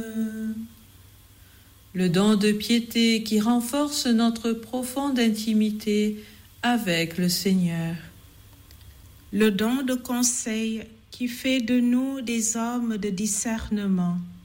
Le don de piété qui renforce notre profonde intimité avec le Seigneur. Le don de conseil qui fait de nous des hommes de discernement.